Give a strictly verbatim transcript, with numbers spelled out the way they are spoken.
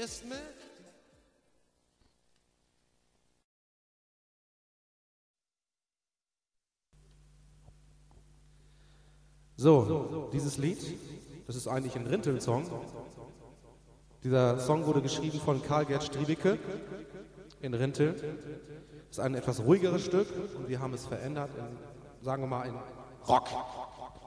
kriegst mit. So, dieses Lied, das ist eigentlich ein Rinteln-Song. Dieser Song wurde geschrieben von Karl-Gerd Striebeke in Rinteln. Ist ein etwas ruhigeres Stück und wir haben es verändert in, sagen wir mal, in Rock.